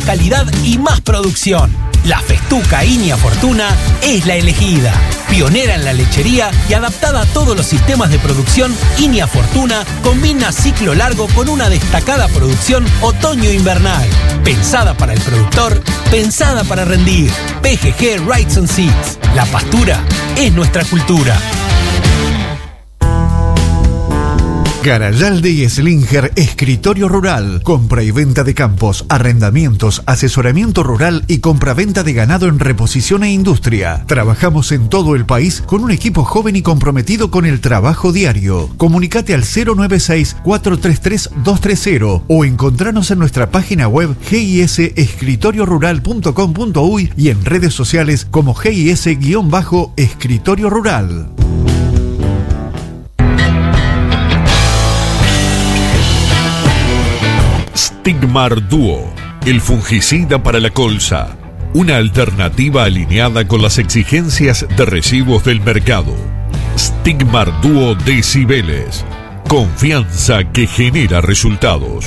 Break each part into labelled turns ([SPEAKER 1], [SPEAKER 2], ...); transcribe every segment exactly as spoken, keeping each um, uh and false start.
[SPEAKER 1] calidad y más producción. La Festuca Inia Fortuna es la elegida. Pionera en la lechería y adaptada a todos los sistemas de producción, Inia Fortuna combina ciclo largo con una destacada producción otoño-invernal. Pensada para el productor, pensada para rendir. P G G Rights and Seeds. La pastura es nuestra cultura.
[SPEAKER 2] Garayalde y Slinger Escritorio Rural. Compra y venta de campos, arrendamientos, asesoramiento rural y compra-venta de ganado en reposición e industria. Trabajamos en todo el país con un equipo joven y comprometido con el trabajo diario. Comunicate al cero nueve seis, cuatro tres tres, dos tres cero o encontranos en nuestra página web g i s escritorio rural punto com punto u y y en redes sociales como G I S-Escritorio Rural.
[SPEAKER 3] Stigmar Duo, el fungicida para la colza, una alternativa alineada con las exigencias de residuos del mercado. Stigmar Duo de Cibeles, confianza que genera resultados.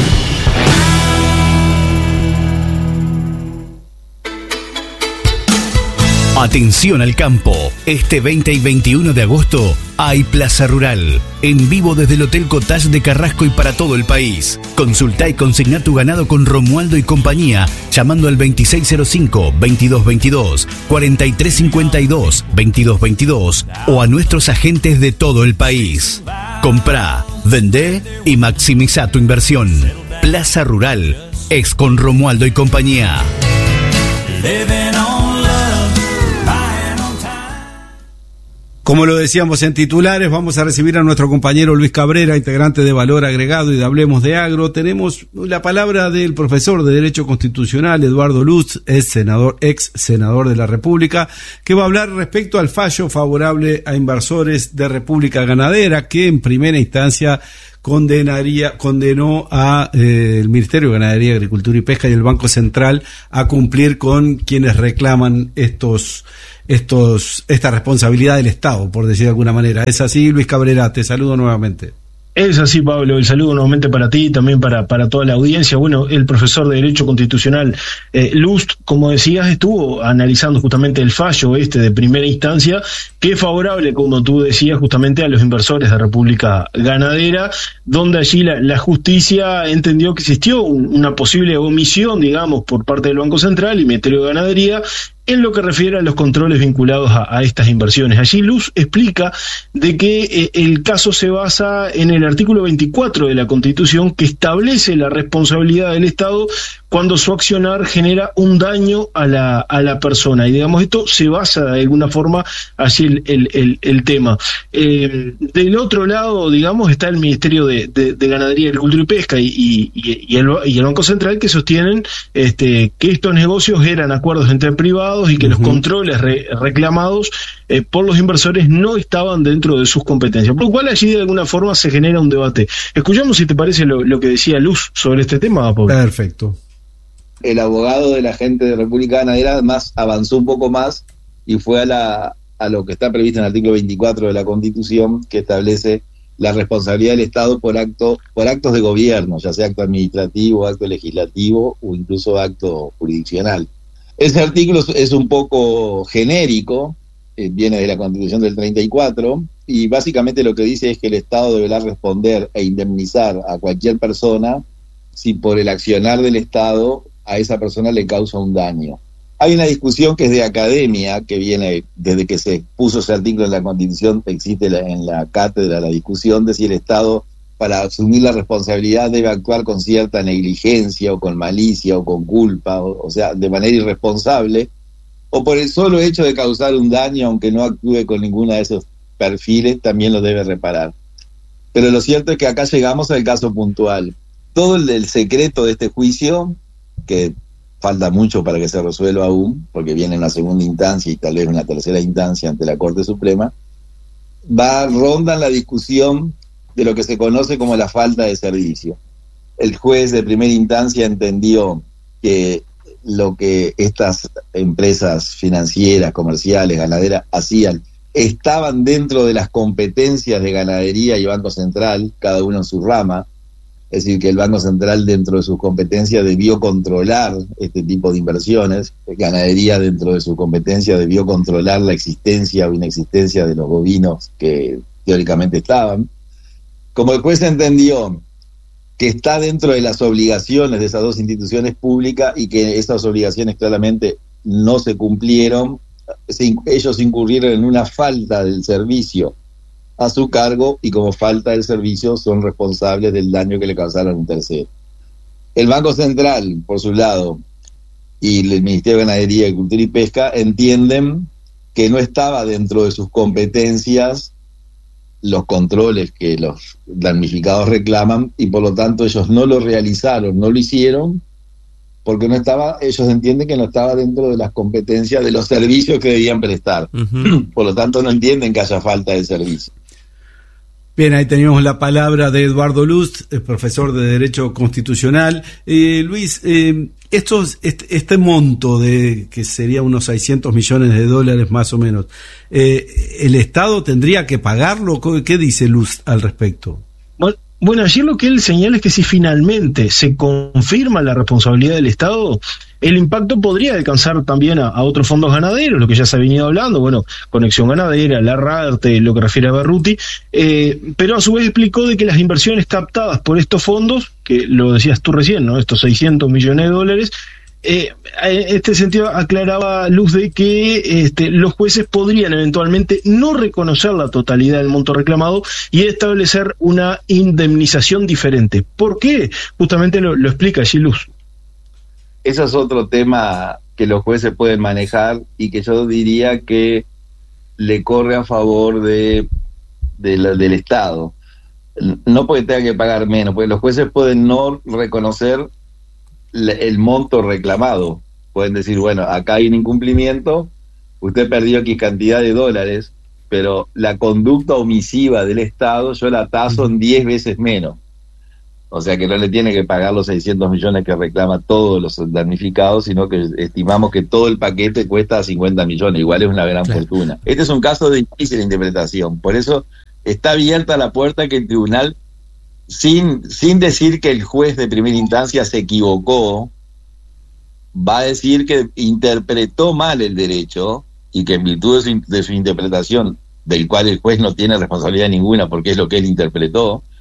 [SPEAKER 4] Atención al campo, este veinte y veintiuno de agosto hay Plaza Rural, en vivo desde el Hotel Cottage de Carrasco y para todo el país. Consultá y consigná tu ganado con Romualdo y compañía, llamando al veintiséis cero cinco, veintidós veintidós, cuarenta y tres cincuenta y dos, veintidós veintidós o a nuestros agentes de todo el país. Comprá, vendé y maximiza tu inversión. Plaza Rural, ex con Romualdo y compañía.
[SPEAKER 5] Como lo decíamos en titulares, vamos a recibir a nuestro compañero Luis Cabrera, integrante de Valor Agregado y de Hablemos de Agro. Tenemos la palabra del profesor de Derecho Constitucional, Eduardo Luz, es senador, ex senador de la República, que va a hablar respecto al fallo favorable a inversores de República Ganadera, que en primera instancia condenaría, condenó a eh, el Ministerio de Ganadería, Agricultura y Pesca y el Banco Central a cumplir con quienes reclaman estos estos esta responsabilidad del Estado, por decir de alguna manera. ¿Es así, Luis Cabrera? Te saludo nuevamente.
[SPEAKER 6] Es así, Pablo, el saludo nuevamente para ti y también para, para toda la audiencia. Bueno, el profesor de Derecho Constitucional eh, Lust, como decías, estuvo analizando justamente el fallo este de primera instancia, que es favorable, como tú decías, justamente a los inversores de República Ganadera, donde allí la, la justicia entendió que existió un, una posible omisión, digamos, por parte del Banco Central y Ministerio de Ganadería, en lo que refiere a los controles vinculados a, a estas inversiones. Allí Luz explica de que eh, el caso se basa en el artículo veinticuatro de la Constitución, que establece la responsabilidad del Estado cuando su accionar genera un daño a la a la persona. Y digamos, esto se basa de alguna forma así el, el, el, el tema. Eh, del otro lado, digamos, está el Ministerio de, de, de Ganadería, Agricultura y Pesca y, y, y, el, y el Banco Central, que sostienen este, que estos negocios eran acuerdos entre privados y que uh-huh. los controles re, reclamados eh, por los inversores no estaban dentro de sus competencias, por lo cual allí de alguna forma se genera un debate. Escuchamos, si te parece, lo, lo que decía Luz sobre este tema, Pablo.
[SPEAKER 5] Perfecto.
[SPEAKER 7] El abogado de la gente de República Ganadera además avanzó un poco más y fue a, la, a lo que está previsto en el artículo veinticuatro de la Constitución, que establece la responsabilidad del Estado por acto por actos de gobierno, ya sea acto administrativo, acto legislativo o incluso acto jurisdiccional. Ese artículo es un poco genérico, eh, viene de la Constitución del treinta y cuatro, y básicamente lo que dice es que el Estado deberá responder e indemnizar a cualquier persona si por el accionar del Estado a esa persona le causa un daño. Hay una discusión que es de academia, que viene desde que se puso ese artículo en la Constitución, existe la, en la cátedra la discusión de si el Estado, para asumir la responsabilidad, debe actuar con cierta negligencia o con malicia o con culpa, o, o sea, de manera irresponsable, o por el solo hecho de causar un daño, aunque no actúe con ninguno de esos perfiles, también lo debe reparar. Pero lo cierto es que acá llegamos al caso puntual. Todo el, el secreto de este juicio, que falta mucho para que se resuelva aún, porque viene una segunda instancia y tal vez una tercera instancia ante la Corte Suprema, va ronda en la discusión de lo que se conoce como la falta de servicio. El juez de primera instancia entendió que lo que estas empresas financieras, comerciales, ganaderas hacían estaban dentro de las competencias de Ganadería y Banco Central, cada uno en su rama, Es decir, que el Banco Central, dentro de sus competencias, debió controlar este tipo de inversiones. Ganadería, dentro de su competencia, debió controlar la existencia o inexistencia de los bovinos que teóricamente estaban. Como el juez entendió que está dentro de las obligaciones de esas dos instituciones públicas y que esas obligaciones claramente no se cumplieron, se, ellos incurrieron en una falta del servicio a su cargo y como falta del servicio son responsables del daño que le causaron a un tercero. El Banco Central, por su lado, y el Ministerio de Ganadería, Agricultura y Pesca entienden que no estaba dentro de sus competencias los controles que los damnificados reclaman y por lo tanto ellos no lo realizaron, no lo hicieron porque no estaba, ellos entienden que no estaba dentro de las competencias de los servicios que debían prestar. Uh-huh. Por lo tanto no entienden que haya falta de servicio.
[SPEAKER 5] Bien, ahí teníamos la palabra de Eduardo Lust, profesor de Derecho Constitucional. Eh, Luis, eh, estos, este, este monto de que sería unos seiscientos millones de dólares más o menos, eh, ¿el Estado tendría que pagarlo? ¿Qué dice Lust al respecto?
[SPEAKER 6] Bueno, bueno, ayer lo que él señala es que si finalmente se confirma la responsabilidad del Estado, el impacto podría alcanzar también a, a otros fondos ganaderos, lo que ya se ha venido hablando, bueno, Conexión Ganadera, la RARTE, lo que refiere a Berruti, eh, pero a su vez explicó de que las inversiones captadas por estos fondos, que lo decías tú recién, ¿no? Estos seiscientos millones de dólares, eh, en este sentido aclaraba Luz de que este, los jueces podrían eventualmente no reconocer la totalidad del monto reclamado y establecer una indemnización diferente. ¿Por qué? Justamente lo, lo explica allí Luz.
[SPEAKER 7] Ese es otro tema que los jueces pueden manejar y que yo diría que le corre a favor de, de la, del Estado. No porque tenga que pagar menos, porque los jueces pueden no reconocer la, el monto reclamado. Pueden decir, bueno, acá hay un incumplimiento, usted perdió X cantidad de dólares, pero la conducta omisiva del Estado yo la taso en diez veces menos. O sea que no le tiene que pagar los seiscientos millones que reclama todos los damnificados, sino que estimamos que todo el paquete cuesta cincuenta millones, igual es una gran claro. fortuna. Este es un caso de difícil interpretación, por eso está abierta la puerta que el tribunal, sin, sin decir que el juez de primera instancia se equivocó, va a decir que interpretó mal el derecho y que en virtud de su, de su interpretación, del cual el juez no tiene responsabilidad ninguna porque es lo que él interpretó,